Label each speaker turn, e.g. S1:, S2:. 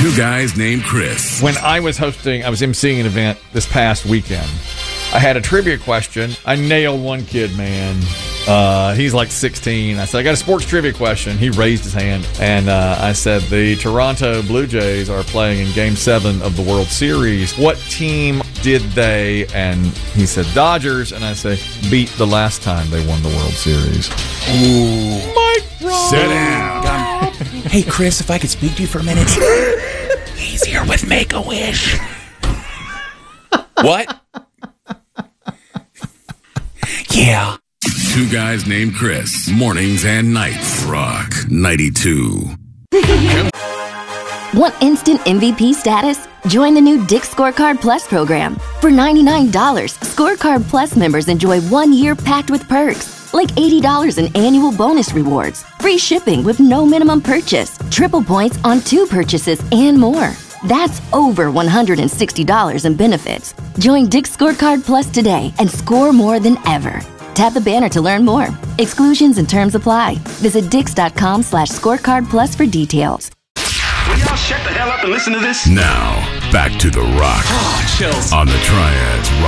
S1: Two guys named Chris.
S2: When I was emceeing an event this past weekend. I had a trivia question. I nailed one kid, man. He's like 16. I said, I got a sports trivia question. He raised his hand. And I said, the Toronto Blue Jays are playing in Game 7 of the World Series. What team did they? And he said, Dodgers. And I said, beat the last time they won the World Series.
S3: Ooh.
S2: Mike Brown.
S1: Sit down.
S3: Hey, Chris, if I could speak to you for a minute. He's here with Make-A-Wish. What? Yeah.
S1: Two guys named Chris. Mornings and nights. Rock 92.
S4: Want instant MVP status? Join the new Dick's Scorecard Plus program. For $99, Scorecard Plus members enjoy 1 year packed with perks, like $80 in annual bonus rewards, free shipping with no minimum purchase, triple points on 2 purchases, and more. That's over $160 in benefits. Join Dick's Scorecard Plus today and score more than ever. Tap the banner to learn more. Exclusions and terms apply. Visit dix.com/scorecard plus for details.
S5: Will y'all shut the hell up and listen to this?
S1: Now, back to The Rock.
S3: Chills.
S1: On the Triads Rock